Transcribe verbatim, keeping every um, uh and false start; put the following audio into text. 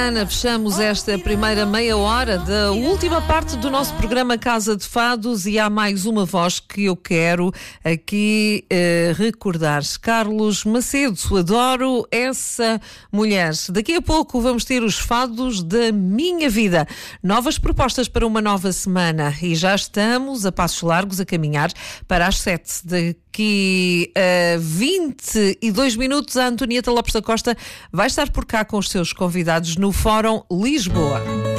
Ana, fechamos esta primeira meia hora da última parte do nosso programa Casa de Fados e há mais uma voz que eu quero aqui eh, recordar. Carlos Macedo, adoro essa mulher. Daqui a pouco vamos ter os fados da minha vida. Novas propostas para uma nova semana e já estamos a passos largos a caminhar para as sete. Daqui a vinte e dois minutos a Antonieta Lopes da Costa vai estar por cá com os seus convidados no Fórum Lisboa.